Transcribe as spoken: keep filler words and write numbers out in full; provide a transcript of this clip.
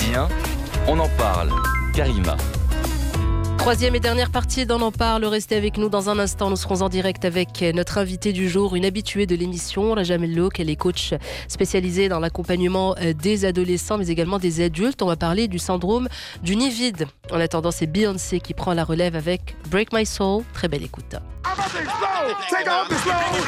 bien, on en parle. Karima. Troisième et dernière partie d'On en parle. Restez avec nous dans un instant. Nous serons en direct avec notre invitée du jour, une habituée de l'émission, Raja Mellouk. Elle est coach spécialisée dans l'accompagnement des adolescents, mais également des adultes. On va parler du syndrome du nid vide. En attendant, c'est Beyoncé qui prend la relève avec Break My Soul. Très belle écoute.